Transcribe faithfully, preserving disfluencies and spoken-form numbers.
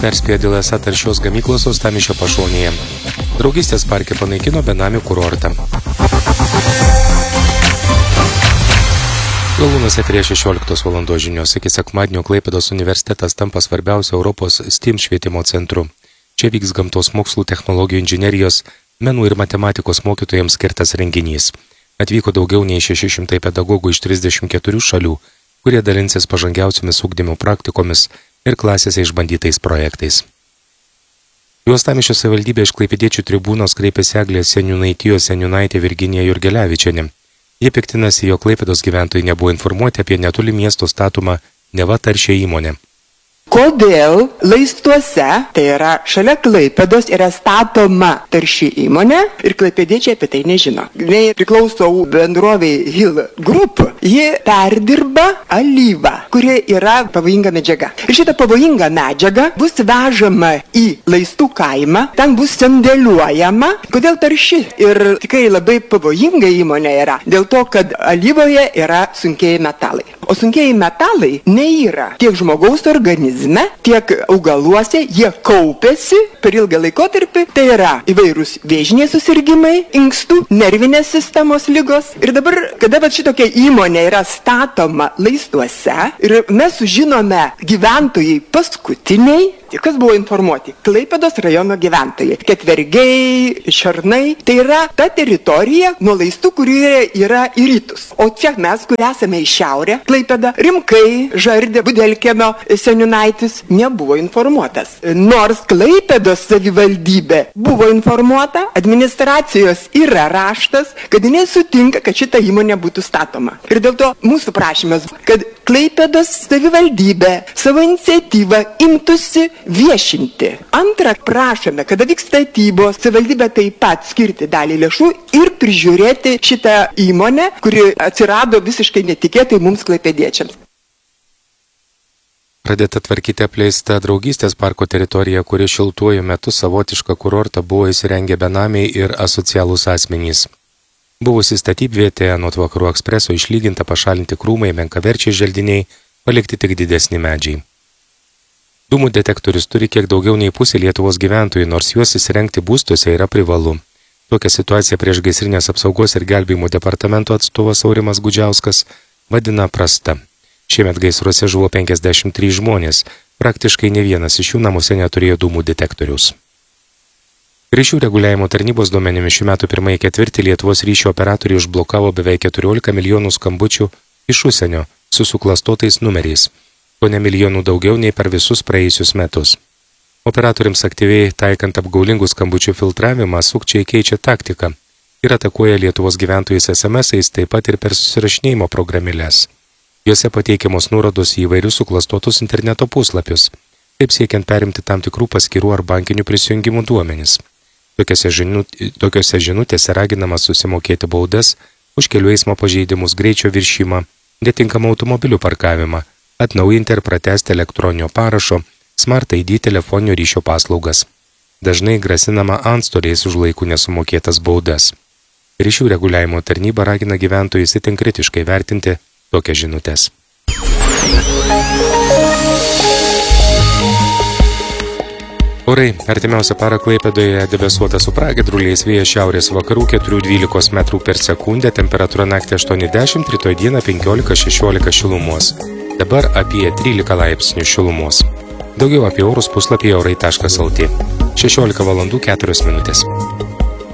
perspėja dėl esą taršios gamyklos Uostamiesčio pašonėje. Draugystės parke panaikino benamių kurortą. Galūnuose prie šešioliktos valandos žinios iki sekmadienio Klaipėdos universitetas tampa svarbiausiu Europos STEAM švietimo centru. Čia vyks gamtos mokslų, technologijų, inžinerijos, menų ir matematikos mokytojams skirtas renginys. Atvyko daugiau nei šeši šimtai pedagogų iš trisdešimt keturių šalių, kurie dalinsis pažangiausiomis ugdymo praktikomis ir klasėse išbandytais projektais. Į Uostamiesčio savivaldybę iš klaipėdiečių tribūnos kreipėsi Eglė Seniūnaitijos seniūnaitė Virginija Jurgelevičienė. Jie piktinasi, jog Klaipėdos gyventojai nebuvo informuoti apie netoli miesto statomą neva taršią įmonę. Kodėl Laistuose, tai yra šalia Klaipėdos, yra statoma tarši įmonė ir klaipėdiečiai apie tai nežino. Jie priklauso bendrovei Hill Group. Ji perdirba alyvą, kuri yra pavojinga medžiaga. Ir šita pavojinga medžiaga bus vežama į Laistų kaimą, ten bus sandėliuojama. Kodėl tarši ir tikrai labai pavojinga įmonė yra? Dėl to, kad alyvoje yra sunkieji metalai. O sunkieji metalai neyra tiek žmogaus organizme, tiek augaluose, jie kaupiasi per ilgą laikotarpį. Tai yra įvairūs vėžiniai susirgimai, inkstų, nervinės sistemos ligos. Ir dabar, kada va šitokia įmonė yra statoma Laistuose ir mes sužinome gyventojai paskutiniai, kas buvo informuoti? Klaipėdos rajono gyventojai. Ketvergiai, Šarnai. Tai yra ta teritorija nuo Laistų, kurie yra į rytus. O čia mes, kur esame į šiaurę, Klaipėda, Rimkai, Žardė, Budelkiemio seniūnaitis nebuvo informuotas. Nors Klaipėdos savivaldybė buvo informuota, administracijos yra raštas, kad jinai sutinka, kad šita įmonė būtų statoma. Ir dėl to mūsų prašymas, kad Klaipėdos savivaldybė savo iniciatyvą imtųsi viešinti. Antra, prašome, kada vyks statybos, savivaldybė taip pat skirti dalį lėšų ir prižiūrėti šitą įmonę, kuri atsirado visiškai netikėtai mums klaipėdiečiams. Pradėta tvarkyti apleista Draugystės parko teritorija, kuri šiltuoju metu savotišką kurortą buvo įsirengę benamiai ir asocialūs asmenys. Buvusi statybvietė anot Vakarų ekspreso išlyginta, pašalinti krūmai, menkaverčiai želdiniai, palikti tik didesni medžiai. Dūmų detektorius turi kiek daugiau nei pusė Lietuvos gyventojų, nors juos įsirengti būstuose yra privalu. Tokią situaciją prieš gaisrinės apsaugos ir gelbėjimo departamento atstovas Aurimas Gudžiauskas vadina prasta. Šiemet gaisruose žuvo penkiasdešimt trys žmonės, praktiškai ne vienas iš jų namuose neturėjo dūmų detektorius. Ryšių reguliavimo tarnybos duomenimis šių metų pirmąjį ketvirtį Lietuvos ryšio operatoriai užblokavo beveik keturiolika milijonų skambučių iš užsienio su suklastotais numeriais, o ne milijonų daugiau nei per visus praėjusius metus. Operatoriams aktyviai taikant apgaulingų skambučių filtravimą, sukčiai keičia taktiką ir atakuoja Lietuvos gyventojus es em esais, taip pat ir per susirašinėjimo programėles. Juose pateikiamos nuorodos į įvairius suklastotus interneto puslapius, taip siekiant perimti tam tikrų paskyrų ar bankinių prisijungimų duomenis. Tokiose, žinut, tokiose žinutėse raginama susimokėti baudas už kelių eismo pažeidimus, greičio viršymą, netinkamą automobilių parkavimą, atnaujinti ir pratęsti elektroninio parašo, Smart I D telefoninio ryšio paslaugas. Dažnai grasinama antstoliais už laikų nesumokėtas baudas. Ryšių reguliavimo tarnyba ragina gyventojus itin kritiškai vertinti tokias žinutės. Orai. Artimiausią parą Klaipėdoje debesuota su pragiedruliais, vėjas šiaurės vakarų keturi dvylika metrų per sekundę, temperatūra naktį aštuoni dešimt, rytoj dieną penkiolika šešiolika šilumos. Dabar apie trylika laipsnių šilumos. Daugiau apie orus puslapyje orai taškas lt. šešiolika valandų keturios minutės.